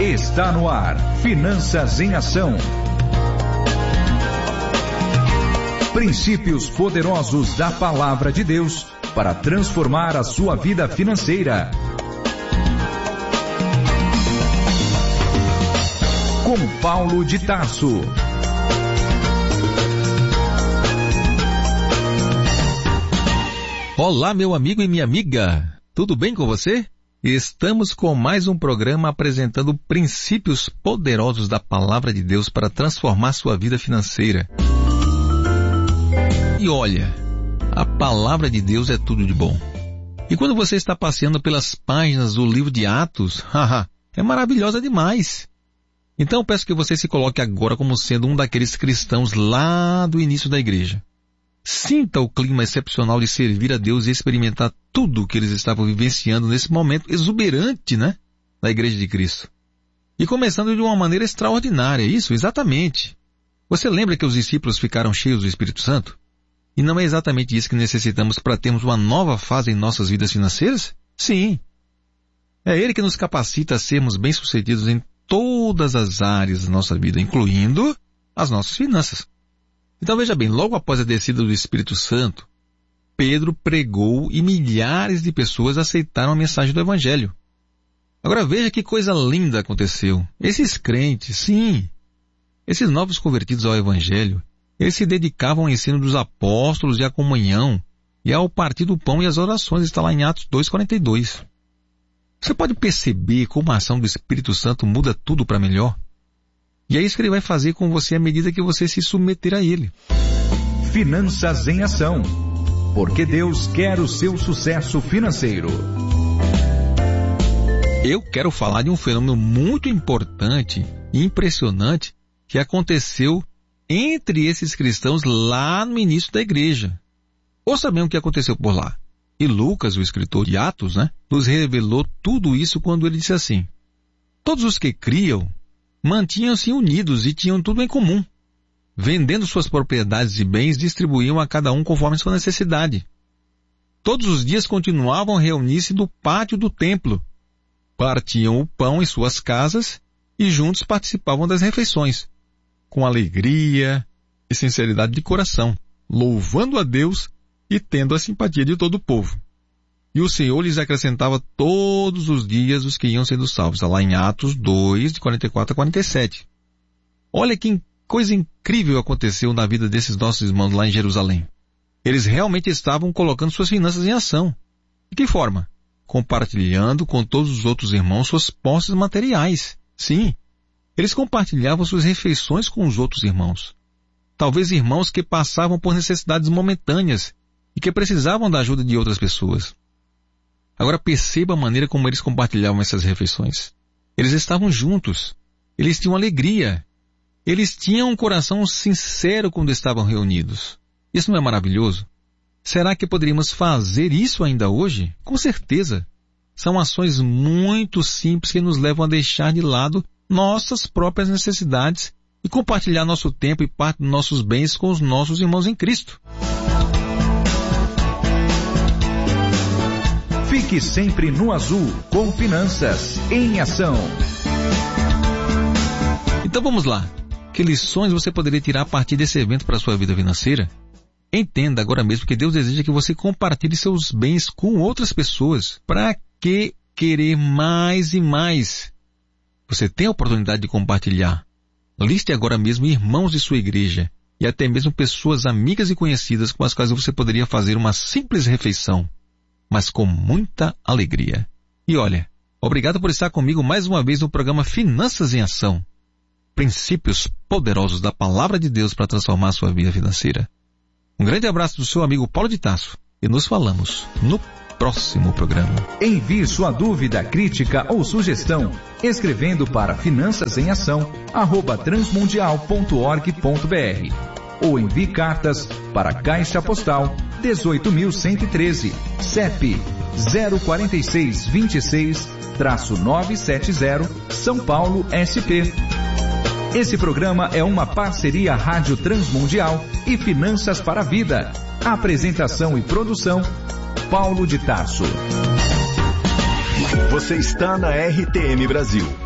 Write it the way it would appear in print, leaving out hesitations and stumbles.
Está no ar, Finanças em Ação. Princípios poderosos da Palavra de Deus para transformar a sua vida financeira. Com Paulo de Tarso. Olá, meu amigo e minha amiga. Tudo bem com você? Estamos com mais um programa apresentando princípios poderosos da Palavra de Deus para transformar sua vida financeira. E olha, a Palavra de Deus é tudo de bom. E quando você está passeando pelas páginas do livro de Atos, é maravilhosa demais. Então eu peço que você se coloque agora como sendo um daqueles cristãos lá do início da igreja. Sinta o clima excepcional de servir a Deus e experimentar tudo o que eles estavam vivenciando nesse momento exuberante, da Igreja de Cristo. E começando de uma maneira extraordinária, isso, exatamente. Você lembra que os discípulos ficaram cheios do Espírito Santo? E não é exatamente isso que necessitamos para termos uma nova fase em nossas vidas financeiras? Sim. É Ele que nos capacita a sermos bem-sucedidos em todas as áreas da nossa vida, incluindo as nossas finanças. Então veja bem, logo após a descida do Espírito Santo, Pedro pregou e milhares de pessoas aceitaram a mensagem do Evangelho. Agora veja que coisa linda aconteceu. Esses crentes, sim, esses novos convertidos ao Evangelho, eles se dedicavam ao ensino dos apóstolos e à comunhão e ao partir do pão e às orações, está lá em Atos 2:42. Você pode perceber como a ação do Espírito Santo muda tudo para melhor? E é isso que ele vai fazer com você à medida que você se submeter a ele. Finanças em Ação. Porque Deus quer o seu sucesso financeiro. Eu quero falar de um fenômeno muito importante e impressionante que aconteceu entre esses cristãos lá no início da igreja. Ouça bem o que aconteceu por lá. E Lucas, o escritor de Atos, nos revelou tudo isso quando ele disse assim: todos os que criam mantinham-se unidos e tinham tudo em comum. Vendendo suas propriedades e bens, distribuíam a cada um conforme sua necessidade. Todos os dias continuavam a reunir-se no pátio do templo. Partiam o pão em suas casas e juntos participavam das refeições, com alegria e sinceridade de coração, louvando a Deus e tendo a simpatia de todo o povo. E o Senhor lhes acrescentava todos os dias os que iam sendo salvos. Está lá em Atos 2, de 44 a 47. Olha que coisa incrível aconteceu na vida desses nossos irmãos lá em Jerusalém. Eles realmente estavam colocando suas finanças em ação. De que forma? Compartilhando com todos os outros irmãos suas posses materiais. Sim, eles compartilhavam suas refeições com os outros irmãos. Talvez irmãos que passavam por necessidades momentâneas e que precisavam da ajuda de outras pessoas. Agora perceba a maneira como eles compartilhavam essas refeições. Eles estavam juntos. Eles tinham alegria. Eles tinham um coração sincero quando estavam reunidos. Isso não é maravilhoso? Será que poderíamos fazer isso ainda hoje? Com certeza. São ações muito simples que nos levam a deixar de lado nossas próprias necessidades e compartilhar nosso tempo e parte dos nossos bens com os nossos irmãos em Cristo. Fique sempre no azul com Finanças em Ação. Então vamos lá. Que lições você poderia tirar a partir desse evento para a sua vida financeira? Entenda agora mesmo que Deus deseja que você compartilhe seus bens com outras pessoas. Para que querer mais e mais? Você tem a oportunidade de compartilhar. Liste agora mesmo irmãos de sua igreja e até mesmo pessoas amigas e conhecidas com as quais você poderia fazer uma simples refeição, mas com muita alegria. E olha, obrigado por estar comigo mais uma vez no programa Finanças em Ação. Princípios poderosos da Palavra de Deus para transformar a sua vida financeira. Um grande abraço do seu amigo Paulo de Tarso e nos falamos no próximo programa. Envie sua dúvida, crítica ou sugestão escrevendo para finançasemAção@transmundial.org.br ou envie cartas para Caixa Postal 18.113, CEP 04626-970, São Paulo, SP. Esse programa é uma parceria Rádio Transmundial e Finanças para a Vida. Apresentação e produção, Paulo de Tarso. Você está na RTM Brasil.